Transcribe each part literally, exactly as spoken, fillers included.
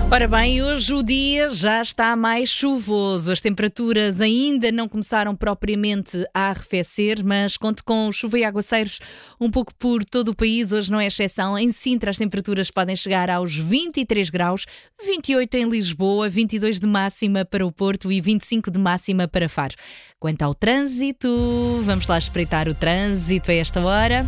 Ora bem, hoje o dia já está mais chuvoso. As temperaturas ainda não começaram propriamente a arrefecer, mas conto com chuva e aguaceiros um pouco por todo o país. Hoje não é exceção. Em Sintra as temperaturas podem chegar aos vinte e três graus, vinte e oito em Lisboa, vinte e dois de máxima para o Porto e vinte e cinco de máxima para Faro. Quanto ao trânsito, vamos lá espreitar o trânsito a esta hora.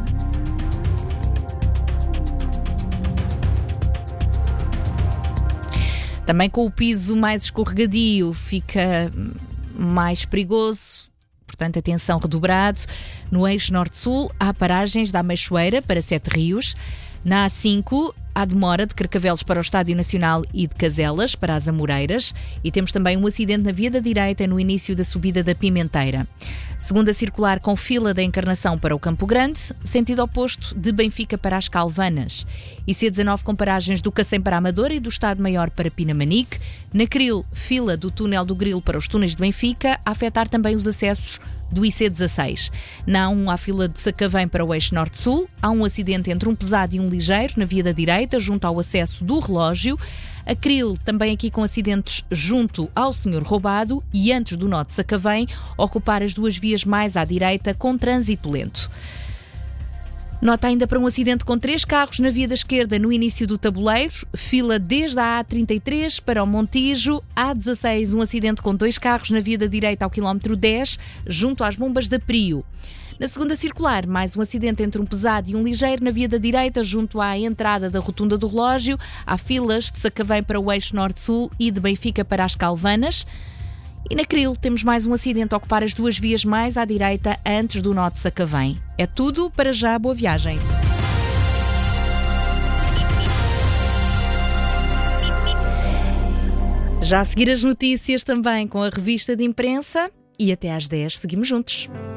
Também com o piso mais escorregadio fica mais perigoso, portanto atenção redobrado. No eixo norte-sul há paragens da Ameixoeira para Sete Rios. Na A cinco há demora de Carcavelos para o Estádio Nacional e de Caselas para as Amoreiras. E temos também um acidente na via da direita no início da subida da Pimenteira. Segunda circular com fila da Encarnação para o Campo Grande, sentido oposto de Benfica para as Calvanas. E C dezanove com paragens do Cacém para a Amadora e do Estado Maior para Pinamanique. Na Cril, fila do túnel do Grilo para os túneis de Benfica, a afetar também os acessos do I C dezasseis. Na A um há fila de Sacavém para o eixo norte-sul. Há um acidente entre um pesado e um ligeiro na via da direita, junto ao acesso do relógio. A Cril, também aqui com acidentes junto ao senhor roubado e antes do nó de Sacavém, ocupar as duas vias mais à direita com trânsito lento. Nota ainda para um acidente com três carros na via da esquerda no início do tabuleiro, fila desde a A trinta e três para o Montijo, A dezasseis, um acidente com dois carros na via da direita ao quilómetro dez, junto às bombas da Prio. Na segunda circular, mais um acidente entre um pesado e um ligeiro na via da direita, junto à entrada da rotunda do relógio. Há filas de Sacavém para o eixo norte-sul e de Benfica para as Calvanas. E na Cril temos mais um acidente a ocupar as duas vias mais à direita antes do nó de Sacavém. É tudo, para já, boa viagem. Já a seguir as notícias também com a revista de imprensa e até às dez seguimos juntos.